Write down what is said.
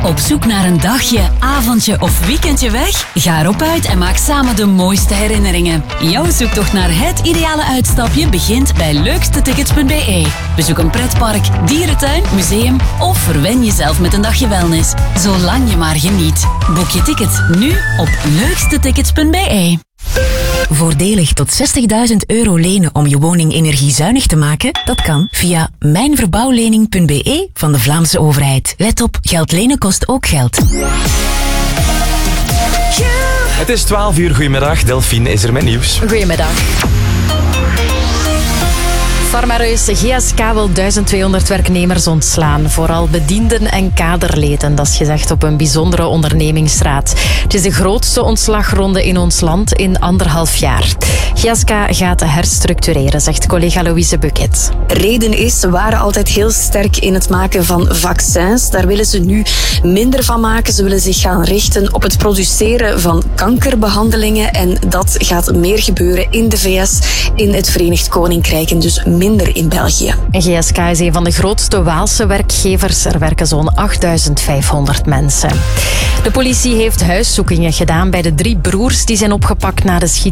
Op zoek naar een dagje, avondje of weekendje weg? Ga erop uit en maak samen de mooiste herinneringen. Jouw zoektocht naar het ideale uitstapje begint bij leukstetickets.be. Bezoek een pretpark, dierentuin, museum of verwen jezelf met een dagje wellness. Zolang je maar geniet. Boek je ticket nu op leukstetickets.be. Voordelig tot €60.000 lenen om je woning energiezuinig te maken? Dat kan via mijnverbouwlening.be van de Vlaamse overheid. Let op, geld lenen kost ook geld. Het is 12 uur. Goedemiddag. Delphine is er met nieuws. Goedemiddag. Pharmareus GSK wil 1200 werknemers ontslaan. Vooral bedienden en kaderleden. Dat is gezegd op een bijzondere ondernemingsraad. Het is de grootste ontslagronde in ons land in 1,5 jaar. GSK gaat herstructureren, zegt collega Louise Bucket. Reden is, ze waren altijd heel sterk in het maken van vaccins. Daar willen ze nu minder van maken. Ze willen zich gaan richten op het produceren van kankerbehandelingen. En dat gaat meer gebeuren in de VS, in het Verenigd Koninkrijk en dus minder in België. GSK is een van de grootste Waalse werkgevers. Er werken zo'n 8500 mensen. De politie heeft huiszoekingen gedaan bij de 3 broers die zijn opgepakt na de